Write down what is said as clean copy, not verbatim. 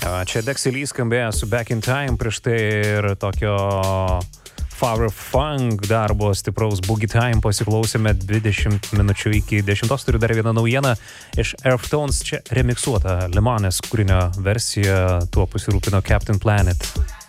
Čia Dexy skambėjo su Back in Time, prieš tai ir tokio Power Funk darbo stipraus Boogie Time pasiklausėme 20 minučių iki 10. Turiu dar vieną naujieną iš Earthtones, čia remiksuota Limonės kūrinio versija, tuo pasirūpino Captain Planet.